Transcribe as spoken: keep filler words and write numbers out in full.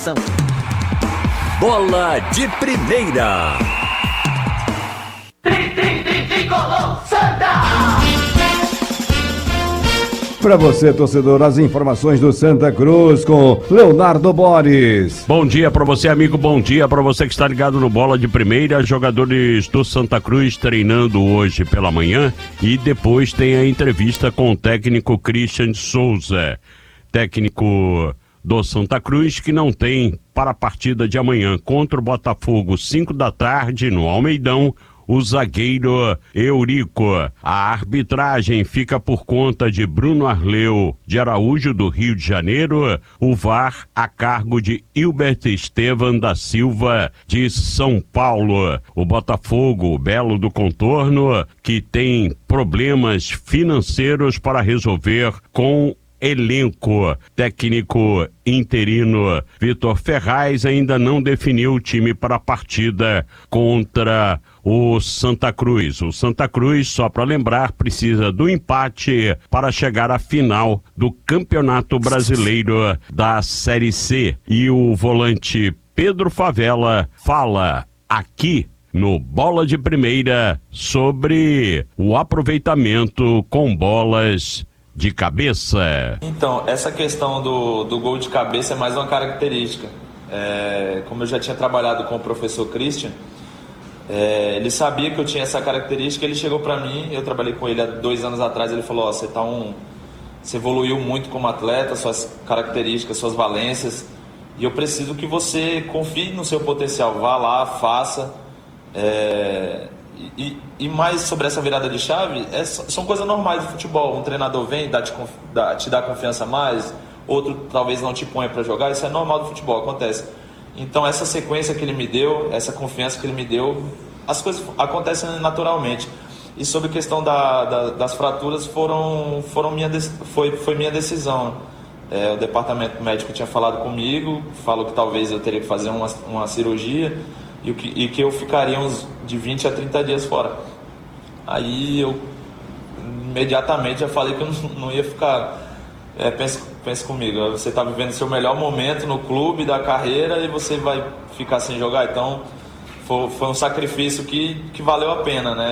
informação. Bola de Primeira. Para você, torcedor, as informações do Santa Cruz com Leonardo Boris. Bom dia para você, amigo, bom dia para você que está ligado no Bola de Primeira. Jogadores do Santa Cruz treinando hoje pela manhã e depois tem a entrevista com o técnico Christian Souza, técnico do Santa Cruz, que não tem para a partida de amanhã contra o Botafogo, cinco da tarde, no Almeidão, o zagueiro Eurico. A arbitragem fica por conta de Bruno Arleu de Araújo, do Rio de Janeiro. O V A R a cargo de Hilbert Estevam da Silva, de São Paulo. O Botafogo, o Belo do Contorno, que tem problemas financeiros para resolver com elenco. Técnico interino Vitor Ferraz ainda não definiu o time para a partida contra o Santa Cruz. O Santa Cruz, só para lembrar, precisa do empate para chegar à final do Campeonato Brasileiro da Série C. E o volante Pedro Favela fala aqui no Bola de Primeira sobre o aproveitamento com bolas de cabeça. Então, essa questão do, do gol de cabeça é mais uma característica. É, como eu já tinha trabalhado com o professor Christian, é, ele sabia que eu tinha essa característica, ele chegou para mim, eu trabalhei com ele há dois anos atrás, ele falou, ó, você tá um, você evoluiu muito como atleta, suas características, suas valências, e eu preciso que você confie no seu potencial, vá lá, faça. É, E, e mais sobre essa virada de chave, é, são coisas normais do futebol. Um treinador vem, dá, te, dá, te dá confiança a mais, outro talvez não te ponha para jogar, isso é normal do futebol, acontece. Então essa sequência que ele me deu, essa confiança que ele me deu, as coisas acontecem naturalmente. E sobre a questão da, da, das fraturas, foram, foram minha, foi, foi minha decisão. É, o departamento médico tinha falado comigo, falou que talvez eu teria que fazer uma, uma cirurgia, E que, e que eu ficaria uns de vinte a trinta dias fora. Aí eu imediatamente já falei que eu não, não ia ficar. É, pense, pense comigo, você está vivendo seu melhor momento no clube da carreira e você vai ficar sem jogar. Então foi, foi um sacrifício que, que valeu a pena, né?